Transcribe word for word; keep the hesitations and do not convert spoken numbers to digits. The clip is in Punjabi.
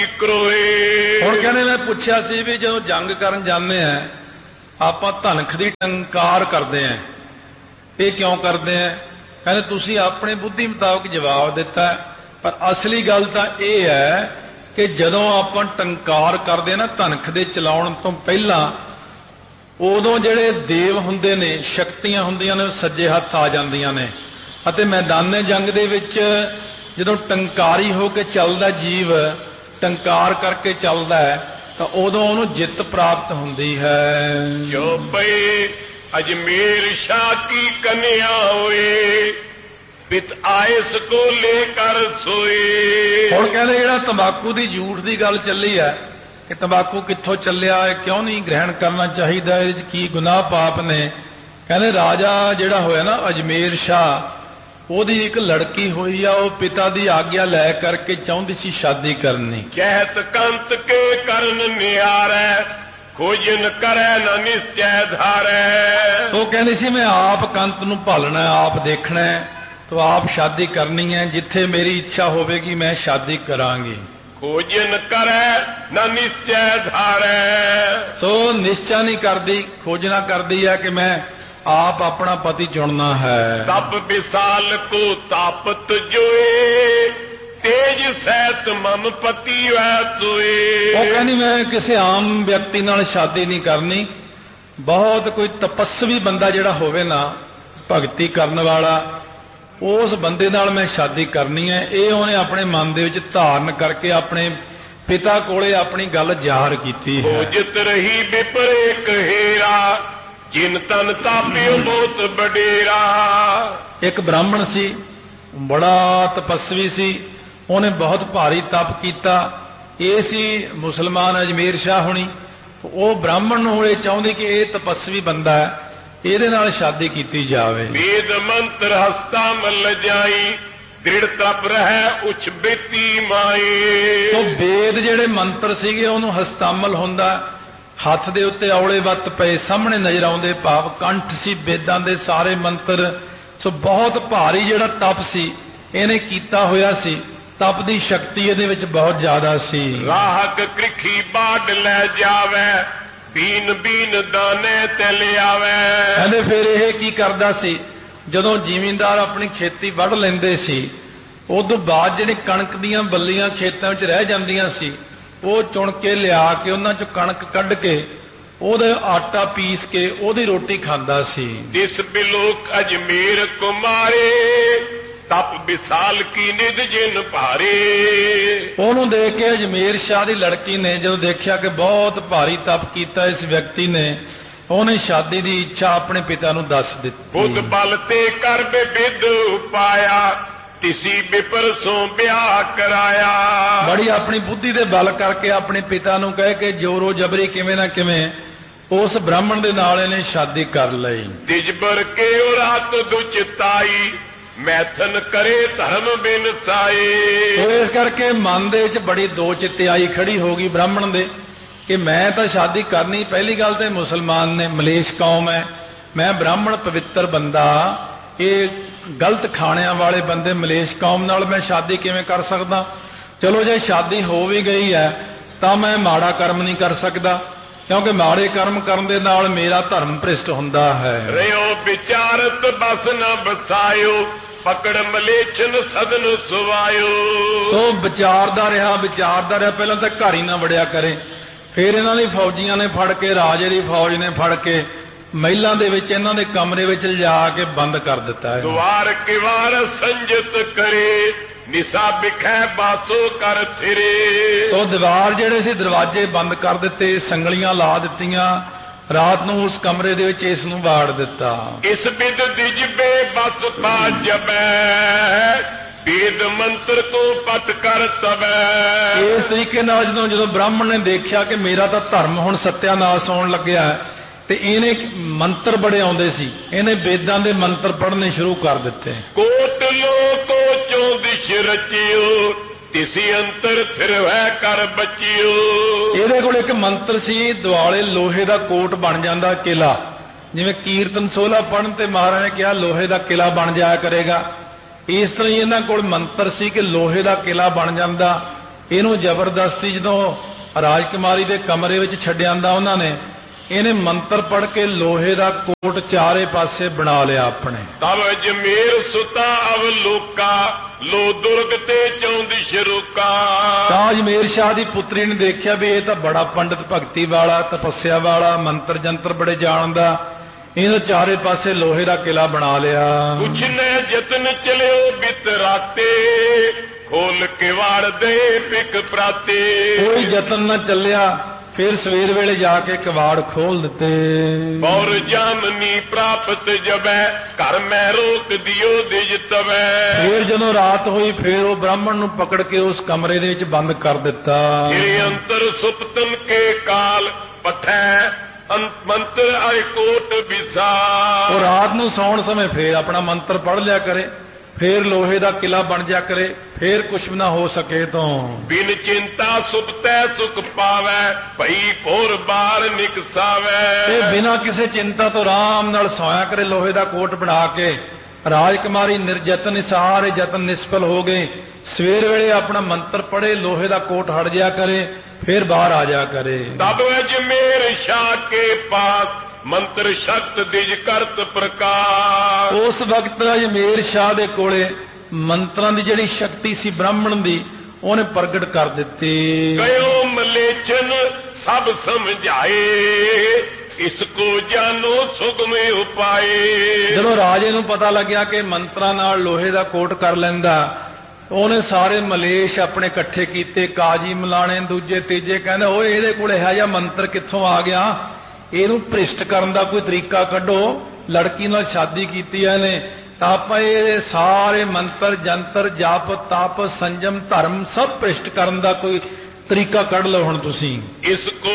ਹੁਣ ਕਹਿੰਦੇ ਮੈਂ ਪੁੱਛਿਆ ਸੀ ਵੀ ਜਦੋਂ ਜੰਗ ਕਰਨ ਜਾਂਦੇ ਆ ਆਪਾਂ ਧਨਖ ਦੀ ਟੰਕਾਰ ਕਰਦੇ ਆ, ਇਹ ਕਿਉਂ ਕਰਦੇ ਆ? ਕਹਿੰਦੇ ਤੁਸੀਂ ਆਪਣੀ ਬੁੱਧੀ ਮੁਤਾਬਕ ਜਵਾਬ ਦਿੱਤਾ, ਪਰ ਅਸਲੀ ਗੱਲ ਤਾਂ ਇਹ ਹੈ ਕਿ ਜਦੋਂ ਆਪਾਂ ਟੰਕਾਰ ਕਰਦੇ ਨਾ ਧਨਖ ਦੇ ਚਲਾਉਣ ਤੋਂ ਪਹਿਲਾਂ, ਉਦੋਂ ਜਿਹੜੇ ਦੇਵ ਹੁੰਦੇ ਨੇ, ਸ਼ਕਤੀਆਂ ਹੁੰਦੀਆਂ ਨੇ, ਉਹ ਸੱਜੇ ਹੱਥ ਆ ਜਾਂਦੀਆਂ ਨੇ ਅਤੇ ਮੈਦਾਨੇ ਜੰਗ ਦੇ ਵਿੱਚ ਜਦੋਂ ਟੰਕਾਰੀ ਹੋ ਕੇ ਚੱਲਦਾ ਜੀਵ, ਟੰਕਾਰ ਕਰਕੇ ਚੱਲਦਾ ਹੈ, ਤਾਂ ਉਦੋਂ ਉਹਨੂੰ ਜਿੱਤ ਪ੍ਰਾਪਤ ਹੁੰਦੀ ਹੈ। ਜੋ ਪਏ ਅਜਮੇਰ ਸ਼ਾਹ ਕੀ ਕਨਿਆ ਹੋਏ, ਬਿਤ ਆਇਸ ਕੋ ਲੈ ਕਰ ਸੋਏ। ਹੁਣ ਕਹਿੰਦੇ ਜਿਹੜਾ ਤੰਬਾਕੂ ਦੀ ਝੂਠ ਦੀ ਗੱਲ ਚੱਲੀ ਹੈ ਕਿ ਤੰਬਾਕੂ ਕਿੱਥੋਂ ਚੱਲਿਆ ਹੈ, ਕਿਉਂ ਨਹੀਂ ਗ੍ਰਹਿਣ ਕਰਨਾ ਚਾਹੀਦਾ, ਇਹਦੇ 'ਚ ਕੀ ਗੁਨਾਹ ਪਾਪ ਨੇ? ਕਹਿੰਦੇ ਰਾਜਾ ਜਿਹੜਾ ਹੋਇਆ ਨਾ ਅਜਮੇਰ ਸ਼ਾਹ, ਉਹਦੀ ਇੱਕ ਲੜਕੀ ਹੋਈ ਆ, ਉਹ ਪਿਤਾ ਦੀ ਆਗਿਆ ਲੈ ਕਰਕੇ ਚਾਹੁੰਦੀ ਸੀ ਸ਼ਾਦੀ ਕਰਨੀ। ਕਹਿਤ ਕੰਤ ਕੇ ਕਰਨ ਨਿਆਰੈ, ਖੋਜਨ ਕਰੈ ਨਾ ਨਿਸ਼ਚੈ ਧਾਰੈ। ਉਹ ਕਹਿੰਦੀ ਸੀ ਮੈਂ ਆਪ ਕੰਤ ਨੂੰ ਭਾਲਣਾ, ਆਪ ਦੇਖਣਾ, ਤੋ ਆਪ ਸ਼ਾਦੀ ਕਰਨੀ ਹੈ, ਜਿੱਥੇ ਮੇਰੀ ਇੱਛਾ ਹੋਵੇਗੀ ਮੈਂ ਸ਼ਾਦੀ ਕਰਾਂਗੀ। ਖੋਜਨ ਕਰੈ ਨਾ ਨਿਸ਼ਚੈ ਧਾਰੈ। ਸੋ ਨਿਸ਼ਚਾ ਨਹੀਂ ਕਰਦੀ, ਖੋਜਣਾ ਕਰਦੀ ਹੈ ਕਿ ਮੈਂ ਆਪ ਆਪਣਾ ਪਤੀ ਚੁਣਨਾ ਹੈ। ਤਪ ਵਿਸਾਲ ਕੋ ਤਾਪਤ ਜੋਏ, ਤੇਜ ਸਹਿਤ ਮਮ ਪਤੀ ਵੈ ਤੋਏ। ਉਹ ਕਹਿੰਦੀ ਮੈਂ ਕਿਸੇ ਆਮ ਵਿਅਕਤੀ ਨਾਲ ਸ਼ਾਦੀ ਨਹੀਂ ਕਰਨੀ, ਬਹੁਤ ਕੋਈ ਤਪੱਸਵੀ ਬੰਦਾ ਜਿਹੜਾ ਹੋਵੇ ਨਾ, ਭਗਤੀ ਕਰਨ ਵਾਲਾ, ਉਸ ਬੰਦੇ ਨਾਲ ਮੈਂ ਸ਼ਾਦੀ ਕਰਨੀ ਹੈ। ਇਹ ਉਹਨੇ ਆਪਣੇ ਮਨ ਦੇ ਵਿੱਚ ਧਾਰਨ ਕਰਕੇ ਆਪਣੇ ਪਿਤਾ ਕੋਲੇ ਆਪਣੀ ਗੱਲ ਜ਼ਾਹਰ ਕੀਤੀ ਹੈ। ਜਿਤ ਰਹੀ ਵਿਪਰੇ ਕਹੇਰਾ, ਜਿਨ ਤਨ ਤਾਪਿਓ ਬਹੁਤ ਬਡੇਰਾ। ਇੱਕ ਬ੍ਰਾਹਮਣ ਸੀ, ਬੜਾ ਤਪੱਸਵੀ ਸੀ, ਉਹਨੇ ਬਹੁਤ ਭਾਰੀ ਤਪ ਕੀਤਾ। ਇਹ ਸੀ ਮੁਸਲਮਾਨ ਅਜਮੇਰ ਸ਼ਾਹ ਹੋਣੀ। ਉਹ ਬ੍ਰਾਹਮਣ ਨੂੰ ਇਹ ਚਾਹੁੰਦੀ ਕਿ ਇਹ ਤਪੱਸਵੀ ਬੰਦਾ ਹੈ, ਇਹਦੇ ਨਾਲ ਸ਼ਾਦੀ ਕੀਤੀ ਜਾਵੇ। ਵੇਦ ਮੰਤਰ ਹਸਤਾ ਮਲ ਜਾਈ, ਦ੍ਰਿੜ ਤਪ ਰਹਿ ਉਚ ਬੇਤੀ ਮਾਈ। ਤੋ ਵੇਦ ਜਿਹੜੇ ਮੰਤਰ ਸੀਗੇ ਉਹਨੂੰ ਹਸਤਾਮਲ ਹੁੰਦਾ, ਹੱਥ ਦੇ ਉੱਤੇ ਔਲੇ ਵੱਤ ਪਏ ਸਾਹਮਣੇ ਨਜ਼ਰ ਆਉਂਦੇ, ਭਾਵ ਕੰਠ ਸੀ ਵੇਦਾਂ ਦੇ ਸਾਰੇ ਮੰਤਰ। ਸੋ ਬਹੁਤ ਭਾਰੀ ਜਿਹੜਾ ਤਪ ਸੀ ਇਹਨੇ ਕੀਤਾ ਹੋਇਆ ਸੀ, ਤਪ ਦੀ ਸ਼ਕਤੀ ਇਹਦੇ ਵਿੱਚ ਬਹੁਤ ਜ਼ਿਆਦਾ ਸੀ। ਰਾਹਕ ਕ੍ਰਿਖੀ ਬਾੜ ਲੈ ਜਾਵੇ, ਬੀਨ ਬੀਨ ਦਾਣੇ ਤੇ ਲਿਆਵੇ। ਕਹਿੰਦੇ ਫਿਰ ਇਹ ਕੀ ਕਰਦਾ ਸੀ, ਜਦੋਂ ਜ਼ਿਮੀਂਦਾਰ ਆਪਣੀ ਖੇਤੀ ਵੱਢ ਲੈਂਦੇ ਸੀ, ਉਦੋਂ ਬਾਅਦ ਜਿਹੜੇ ਕਣਕ ਦੀਆਂ ਬੱਲੀਆਂ ਖੇਤਾਂ ਵਿੱਚ ਰਹਿ ਜਾਂਦੀਆਂ ਸੀ, ਉਹ ਚੁਣ ਕੇ ਲਿਆ ਕੇ ਉਹਨਾਂ ਚੋਂ ਕਣਕ ਕੱਢ ਕੇ ਉਹਦਾ ਆਟਾ ਪੀਸ ਕੇ ਉਹਦੀ ਰੋਟੀ ਖਾਂਦਾ ਸੀ। ਜਿਸ ਬਿਲੋਕ ਅਜਮੇਰ ਕੁਮਾਰੇ, ਤਪ ਵਿਸਾਲ ਕੀ ਨਿਧ ਜਿਨ ਭਾਰੇ। ਉਹਨੂੰ ਦੇਖ ਕੇ ਅਜਮੇਰ ਸ਼ਾਹ ਦੀ ਲੜਕੀ ਨੇ ਜਦੋਂ ਦੇਖਿਆ ਕਿ ਬਹੁਤ ਭਾਰੀ ਤਪ ਕੀਤਾ ਇਸ ਵਿਅਕਤੀ ਨੇ, ਉਹਨੇ ਸ਼ਾਦੀ ਦੀ ਇੱਛਾ ਆਪਣੇ ਪਿਤਾ ਨੂੰ ਦੱਸ ਦਿੱਤੀ। ਬੁੱਧ ਬਲ ਤੇ ਕਰ ਬਿਦ ਉਪਾਇਆ, ਤਿਸੀ ਵਿਪਰ ਸੋ ਵਿਆਹ ਕਰਾਇਆ। ਬੜੀ ਆਪਣੀ ਬੁੱਧੀ ਦੇ ਬਲ ਕਰਕੇ ਆਪਣੇ ਪਿਤਾ ਨੂੰ ਕਹਿ ਕੇ ਜੋਰੋ ਜਬਰੀ ਕਿਵੇਂ ਨਾ ਕਿਵੇਂ ਉਸ ਬ੍ਰਾਹਮਣ ਦੇ ਨਾਲ ਇਹਨੇ ਸ਼ਾਦੀ ਕਰ ਲਈ। ਤਿਜਬਰ ਕੇ ਉਹ ਰਾਤ ਦੁਚਿਤਾਈ, ਮੈਥਨ ਕਰੇ ਧਰਮ ਬਿਨ ਸਾਏ। ਇਸ ਕਰਕੇ ਮਨ ਦੇ ਵਿੱਚ ਬੜੀ ਦੋ ਚਿੱਤਿਆਈ ਖੜੀ ਹੋ ਗਈ ਬ੍ਰਾਹਮਣ ਦੇ ਕਿ ਮੈਂ ਤਾਂ ਸ਼ਾਦੀ ਕਰਨੀ, ਪਹਿਲੀ ਗੱਲ ਤੇ ਮੁਸਲਮਾਨ ਨੇ, ਮਲੇਸ਼ ਕੌਮ ਹੈ, ਮੈਂ ਬ੍ਰਾਹਮਣ ਪਵਿੱਤਰ ਬੰਦਾ, ਇਹ ਗਲਤ ਖਾਣਿਆਂ ਵਾਲੇ ਬੰਦੇ ਮਲੇਸ਼ ਕੌਮ ਨਾਲ ਮੈਂ ਸ਼ਾਦੀ ਕਿਵੇਂ ਕਰ ਸਕਦਾ? ਚਲੋ ਜੇ ਸ਼ਾਦੀ ਹੋ ਵੀ ਗਈ ਹੈ ਤਾਂ ਮੈਂ ਮਾੜਾ ਕਰਮ ਨਹੀਂ ਕਰ ਸਕਦਾ, ਕਿਉਂਕਿ ਮਾੜੇ ਕਰਮ ਕਰਨ ਦੇ ਨਾਲ ਮੇਰਾ ਧਰਮ ਭ੍ਰਿਸ਼ਟ ਹੁੰਦਾ ਹੈ। ਰਿਓ ਵਿਚਾਰਤ ਬਸ ਨਾ ਬਸਾਇਓ, ਪਕੜ ਮਲੇਛਨ ਸਦਨ ਸੁਵਾਇਓ। ਸੋ ਵਿਚਾਰਦਾ ਰਿਹਾ ਵਿਚਾਰਦਾ ਰਿਹਾ ਪਹਿਲਾਂ ਤਾਂ ਘਰ ਹੀ ਨਾ ਵੜਿਆ ਕਰੇ, ਫਿਰ ਇਹਨਾਂ ਦੀ ਫੌਜੀਆਂ ਨੇ ਫੜ ਕੇ, ਰਾਜੇ ਦੀ ਫੌਜ ਨੇ ਫੜ ਕੇ ਮਹਿਲਾਂ ਦੇ ਵਿੱਚ ਇਹਨਾਂ ਦੇ ਕਮਰੇ ਵਿੱਚ ਲਿਜਾ ਕੇ ਬੰਦ ਕਰ ਦਿੱਤਾ ਹੈ। ਦੁਆਰ ਕਿਵਾਰ ਸੰਜਤ ਕਰੇ, ਨਿਸਾ ਬਿਖੈ ਬਾਸੋ ਕਰ ਫਿਰੇ। ਸੋ ਦੀਵਾਰ ਜਿਹੜੇ ਸੀ ਦਰਵਾਜ਼ੇ ਬੰਦ ਕਰ ਦਿੱਤੇ, ਸੰਗਲੀਆਂ ਲਾ ਦਿੱਤੀਆਂ, ਰਾਤ ਨੂੰ ਉਸ ਕਮਰੇ ਦੇ ਵਿੱਚ ਇਸ ਨੂੰ ਵਾੜ ਦਿੱਤਾ। ਇਸ ਬਿਦ ਦਿਜਬੇ ਬਸ ਪਾਜਬੈ, ਵੇਦ ਮੰਤਰ ਤੋਂ ਪਤ ਕਰ ਤਵੈ। ਇਸ ਤਰੀਕੇ ਨਾਲ ਜਦੋਂ ਜਦੋਂ ਬ੍ਰਾਹਮਣ ਨੇ ਦੇਖਿਆ ਕਿ ਮੇਰਾ ਤਾਂ ਧਰਮ ਹੁਣ ਸੱਤਿਆਨਾਸ਼ ਹੋਣ ਲੱਗਿਆ, ਤੇ ਇਹਨੇ ਮੰਤਰ ਬੜੇ ਆਉਂਦੇ ਸੀ, ਇਹਨੇ ਵੇਦਾਂ ਦੇ ਮੰਤਰ ਪੜ੍ਹਨੇ ਸ਼ੁਰੂ ਕਰ ਦਿੱਤੇ। ਕੋਟ ਲੋਕੋ ਚੌਦਿਸ਼ ਰਚਿਓ, ਤਿਸੀ ਅੰਤਰ ਫਿਰਵੈ ਕਰ ਬਚਿਓ। ਇਹਦੇ ਕੋਲ ਇੱਕ ਮੰਤਰ ਸੀ, ਦੁਆਲੇ ਲੋਹੇ ਦਾ ਕੋਟ ਬਣ ਜਾਂਦਾ ਕਿਲਾ, ਜਿਵੇਂ ਕੀਰਤਨ ਸੋਹਲਾ ਪੜ੍ਹਨ ਤੇ ਮਹਾਰਾਜ ਨੇ ਕਿਹਾ ਲੋਹੇ ਦਾ ਕਿਲਾ ਬਣ ਜਾਇਆ ਕਰੇਗਾ, ਇਸ ਤਰ੍ਹਾਂ ਹੀ ਇਹਨਾਂ ਕੋਲ ਮੰਤਰ ਸੀ ਕਿ ਲੋਹੇ ਦਾ ਕਿਲਾ ਬਣ ਜਾਂਦਾ, ਇਹਨੂੰ ਜ਼ਬਰਦਸਤੀ ਜਦੋਂ ਰਾਜਕੁਮਾਰੀ ਦੇ ਕਮਰੇ ਵਿੱਚ ਛੱਡਿਆਂਦਾ ਉਹਨਾਂ ਨੇ, ਇਹਨੇ ਮੰਤਰ ਪੜ੍ਹ ਕੇ ਲੋਹੇ ਦਾ ਕੋਟ ਚਾਰੇ ਪਾਸੇ ਬਣਾ ਲਿਆ ਆਪਣੇ। ਤਬ ਜਮੇਰ ਸੁਤਾ ਅਵਲੋਕਾ ਲੋ ਦੁਰਗ ਤੇ ਚੌਂਦਿਸ਼ ਰੋਕਾ। ਤਾਂ ਅਜਮੇਰ ਸ਼ਾਹ ਦੀ ਪੁੱਤਰੀ ਨੇ ਦੇਖਿਆ ਵੀ ਇਹ ਤਾਂ ਬੜਾ ਪੰਡਤ ਭਗਤੀ ਵਾਲਾ, ਤਪੱਸਿਆ ਵਾਲਾ, ਮੰਤਰ ਜੰਤਰ ਬੜੇ ਜਾਣਦਾ, ਇਹਨੇ ਚਾਰੇ ਪਾਸੇ ਲੋਹੇ ਦਾ ਕਿਲਾ ਬਣਾ ਲਿਆ। ਕੁਛ ਨੇ ਯਤਨ ਚਲਿਓ ਬਿਤ ਰਾਤੇ ਖੋਲ ਕੇ ਵਾੜ ਦੇ ਪਿਕ ਪ੍ਰਾਤੇ। ਕੋਈ ਯਤਨ ਨਾ ਚੱਲਿਆ, ਫਿਰ ਸਵੇਰ ਵੇਲੇ ਜਾ ਕੇ ਕਿਵਾੜ ਖੋਲ ਦਿੱਤੇ। ਬੌਰ ਜਾਮਨੀ ਪ੍ਰਾਪਤ ਜਬੈ ਘਰ ਮੈਂ ਰੋਕ ਦਿਓ ਦਿਜ ਤਵੈ। ਫਿਰ ਜਦੋਂ ਰਾਤ ਹੋਈ ਫਿਰ ਉਹ ਬ੍ਰਾਹਮਣ ਨੂੰ ਪਕੜ ਕੇ ਉਸ ਕਮਰੇ ਦੇ ਵਿੱਚ ਬੰਦ ਕਰ ਦਿੱਤਾ। ਫਿਰ ਅੰਤਰ ਸੁਪਤਨ ਕੇ ਕਾਲ ਪਠੈ ਮੰਤਰ ਆਇ ਕੋਟ ਵਿਸਾਰ। ਉਹ ਰਾਤ ਨੂੰ ਸੌਣ ਸਮੇਂ ਫੇਰ ਆਪਣਾ ਮੰਤਰ ਪੜ੍ਹ ਲਿਆ ਕਰੇ, ਫੇਰ ਲੋਹੇ ਦਾ ਕਿਲਾ ਬਣ ਜਾ ਕਰੇ, ਫੇਰ ਕੁਛ ਨਾ ਹੋ ਸਕੇ ਤੋਂ। ਬਿਨ ਚਿੰਤਾ ਸੁਪਤੈ ਸੁਖ ਪਾਵੈ ਭਈ ਭੋਰ ਬਾਰ ਨਿਕਸਾਵੈ। ਇਹ ਬਿਨਾਂ ਕਿਸੇ ਚਿੰਤਾ ਤੋਂ ਆਰਾਮ ਨਾਲ ਸੌਇਆ ਕਰੇ ਲੋਹੇ ਦਾ ਕੋਟ ਬਣਾ ਕੇ। ਰਾਜਕੁਮਾਰੀ ਨਿਰਜਤਨ ਸਾਰੇ ਯਤਨ ਨਿਸਫਲ ਹੋ ਗਏ। ਸਵੇਰ ਵੇਲੇ ਆਪਣਾ ਮੰਤਰ ਪੜ੍ਹੇ, ਲੋਹੇ ਦਾ ਕੋਟ ਹਟ ਜਾ ਕਰੇ, ਫਿਰ ਬਾਹਰ ਆ ਜਾ ਕਰੇ। ਤਬ ਅਜਮੇਰ ਸ਼ਾਹ ਕੇ ਪਾਸ ਮੰਤਰ ਸ਼ਕਤ ਦਿਜ ਕਰਤ ਪ੍ਰਕਾਸ਼। ਉਸ ਵਕਤ ਅਜਮੇਰ ਸ਼ਾਹ ਦੇ ਕੋਲੇ ਮੰਤਰਾਂ ਦੀ ਜਿਹੜੀ ਸ਼ਕਤੀ ਸੀ ਬ੍ਰਾਹਮਣ ਦੀ, ਉਹਨੇ ਪ੍ਰਗਟ ਕਰ ਦਿੱਤੀ। ਕਯੋ ਮਲੇਚਨ ਸਭ ਸਮਝਾਏ ਇਸ ਕੋ ਜਾਨੋ ਸੁਗਮੇ ਉਪਾਏ। ਜਦੋਂ ਰਾਜੇ ਨੂੰ ਪਤਾ ਲੱਗਿਆ ਕਿ ਮੰਤਰਾਂ ਨਾਲ ਲੋਹੇ ਦਾ ਕੋਟ ਕਰ ਲੈਂਦਾ, ਉਹਨੇ ਸਾਰੇ ਮਲੇਸ਼ ਆਪਣੇ ਇਕੱਠੇ ਕੀਤੇ, ਕਾਜੀ ਮਲਾਣੇ ਦੂਜੇ ਤੀਜੇ, ਕਹਿੰਦੇ ਓਏ ਇਹਦੇ ਕੋਲ ਇਹੋ ਜਿਹਾ ਮੰਤਰ ਕਿੱਥੋਂ ਆ ਗਿਆ, ਇਹਨੂੰ ਭ੍ਰਿਸ਼ਟ ਕਰਨ ਦਾ ਕੋਈ ਤਰੀਕਾ ਕੱਢੋ। ਲੜਕੀ ਨਾਲ ਸ਼ਾਦੀ ਕੀਤੀ ਹੈ ਇਹਨੇ, ਤਾਂ ਆਪਾਂ ਇਹ ਸਾਰੇ ਮੰਤਰ ਜੰਤਰ ਜਪ ਤਪ ਸੰਜਮ ਧਰਮ ਸਭ ਭ੍ਰਿਸ਼ਟ ਕਰਨ ਦਾ ਕੋਈ ਤਰੀਕਾ ਕੱਢ ਲਓ ਹੁਣ ਤੁਸੀਂ। ਇਸ ਕੋ